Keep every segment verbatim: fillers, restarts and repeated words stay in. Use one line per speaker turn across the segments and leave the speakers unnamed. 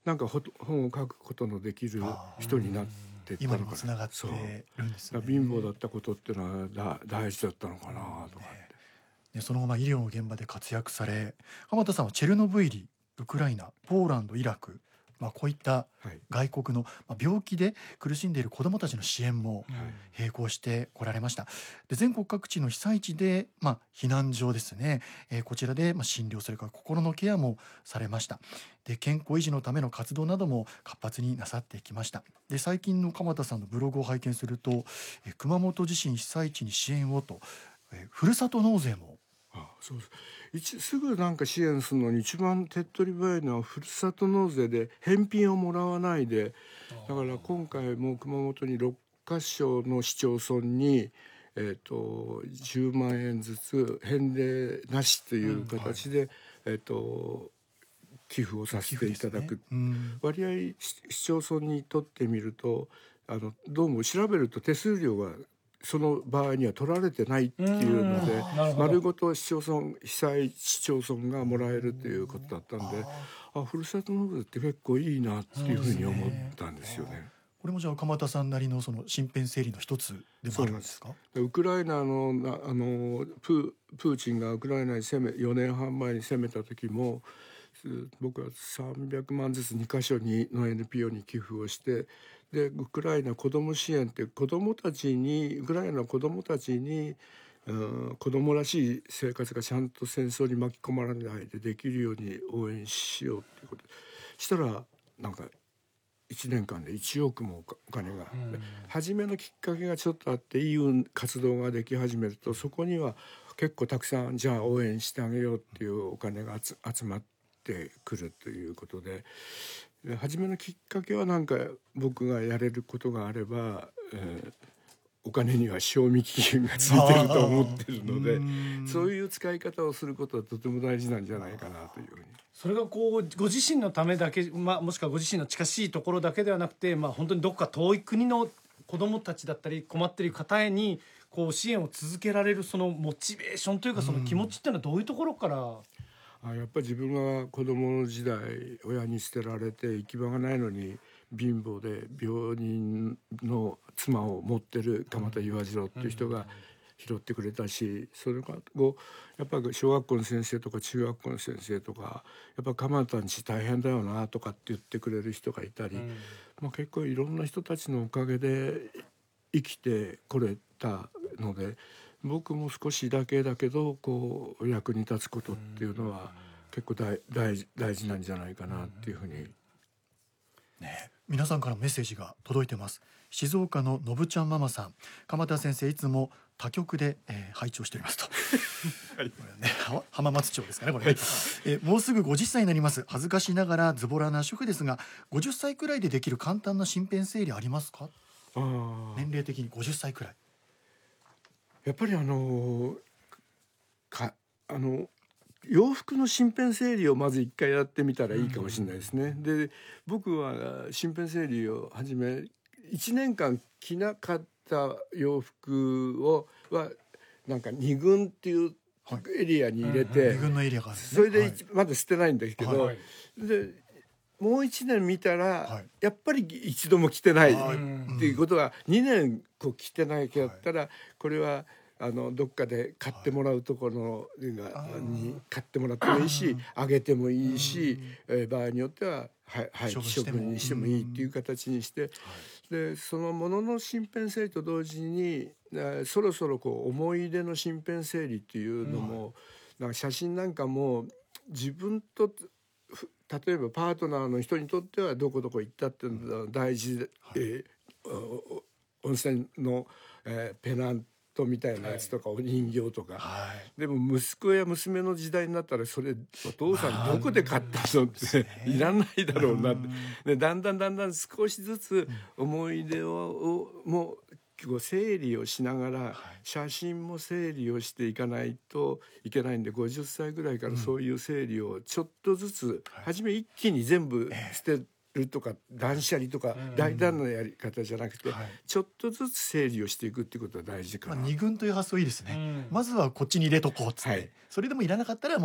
なんか本を書くことのできる人になってったのかな。
今にもつながってるんですね。
貧乏だったことっていうのはだ大事だったのかなとかって、
ね、そのまま医療の現場で活躍され、鎌田さんはチェルノブイリ、ウクライナ、ポーランド、イラク、まあ、こういった外国の病気で苦しんでいる子どもたちの支援も並行してこられました。で、全国各地の被災地で、まあ、避難所ですね、えー、こちらでまあ診療、それから心のケアもされました。で、健康維持のための活動なども活発になさってきました。で、最近の鎌田さんのブログを拝見すると、えー、熊本地震被災地に支援をと、えー、ふるさと納税も
ああそうです。一すぐなんか支援するのに一番手っ取り早いのはふるさと納税で返品をもらわないで、だから今回も熊本にろっかしょの市町村に、えー、とじゅうまんえんずつ返礼なしという形で、うんはいえー、と寄付をさせていただく、ねうん、割合市町村にとってみるとあのどうも調べると手数料がその場合には取られてないっていうので丸ごと市町村被災市町村がもらえるということだったんで、あふるさと納税って結構いいなっていうふうに思ったんですよね。
これもじゃあ鎌田さんなりのその身辺整理の一つでもあるんですか？
ウクライナのあの プ, プーチンがウクライナに攻めよねんはんまえに攻めた時も僕はさんびゃくまんずつにかしょにの エヌピーオー に寄付をしてでウクライナ子ども支援って子どもたちにウクライナの子どもたちに、うん、子どもらしい生活がちゃんと戦争に巻き込まれないでできるように応援しようっていうことしたらなんかいちねんかんでいちおくもお金が、うん、初めのきっかけがちょっとあっていい活動ができ始めるとそこには結構たくさんじゃあ応援してあげようっていうお金が集まってくるということで初めのきっかけはなんか僕がやれることがあれば、えー、お金には賞味期限がついてると思ってるのでそういう使い方をすることはとても大事なんじゃないかなというふうに。
それがこうご自身のためだけ、まあ、もしくはご自身の近しいところだけではなくて、まあ、本当にどこか遠い国の子どもたちだったり困っている方へにこう支援を続けられるそのモチベーションというかその気持ちっていうのはどういうところから？
あやっぱり自分が子どもの時代親に捨てられて行き場がないのに貧乏で病人の妻を持ってる鎌田岩次郎っていう人が拾ってくれたしそれからやっぱり小学校の先生とか中学校の先生とかやっぱ鎌田んち大変だよなとかって言ってくれる人がいたり、うんまあ、結構いろんな人たちのおかげで生きてこれたので僕も少しだけだけどこう役に立つことっていうのは結構 大, 大, 事大事なんじゃないかなっていうふうに、
ね、皆さんからメッセージが届いてます。静岡ののぶちゃんママさん、鎌田先生いつも他局で、えー、拝聴しておりますと、はいこれね、浜松町ですかねこれ、はいえー、もうすぐごじゅっさいになります。恥ずかしながらズボラな主婦ですがごじゅっさいくらいでできる簡単な身辺整理ありますか？あ年齢的にごじゅっさいくらい
やっぱりあのかあの洋服の身辺整理をまず一回やってみたらいいかもしれないですね、うん、で僕は身辺整理を始めいちねんかん着なかった洋服をはなんかに軍っていうエリアに入れて、はいうん、
に軍のエリアがあるんです
ね、それで、はい、まだ捨てないんだけど、はい、でもういちねん見たら、はい、やっぱり一度も着てないっていうことはにねんこう着てないけどったら、はい、これはあのどっかで買ってもらうところがに買ってもらってもいいしあげてもいいし、えー、場合によってははいはい、処分にしてもいいっていう形にして、でそのものの身辺整理と同時にそろそろこう思い出の身辺整理っていうのも、なんか写真なんかも自分と例えばパートナーの人にとってはどこどこ行ったっていうのは大事で、はいえー、温泉の、えー、ペナントみたいなやつとか、はい、お人形とか、はい、でも息子や娘の時代になったらそれお父さんどこで買ったのっていらないだろうなってでだんだんだんだん少しずつ思い出をもう整理をしながら写真も整理をしていかないといけないんでごじゅっさいぐらいからそういう整理をちょっとずつ初め一気に全部捨てるとか断捨離とか大胆なやり方じゃなくてちょっとずつ整理をしていくっていうことは大事かな、
まあ、に軍という発想いいですね、うん、まずはこっちに入れとこうっつって、はい、それでもいらなかったらも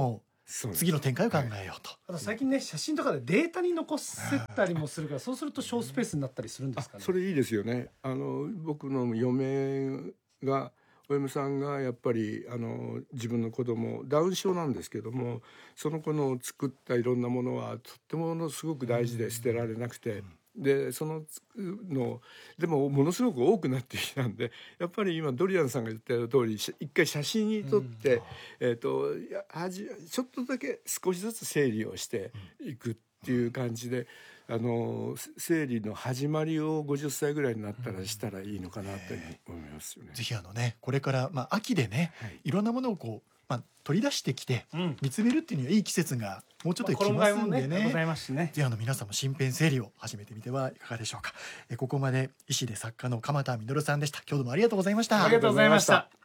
次の展開を考えようと。
あと最近ね写真とかでデータに残せたりもするから、そうすると小スペースになったりするんですかね。
それいいですよね。あの僕の嫁がお嫁さんがやっぱりあの自分の子供ダウン症なんですけども、その子の作ったいろんなものはとってもすごく大事で捨てられなくて、でそののでもものすごく多くなってきたんで、やっぱり今ドリアンさんが言った通り一回写真に撮って、うん、えーとはじちょっとだけ少しずつ整理をしていくっていう感じで、あの整理の始まりをごじゅっさいぐらいになったらしたらいいのかなと思いますよね。
ぜひあのねこれから、まあ、秋でね、はい、いろんなものをこう、まあ、取り出してきて、うん、見つめるっていうにはいい季節がもうちょっと来ますんでね、まあ、
ねございますしね、
ぜひあの皆さんも身辺整理を始めてみてはいかがでしょうか。えここまで医師で作家の鎌田實さんでした。今日どうもありがとうございました。
ありがとうございました。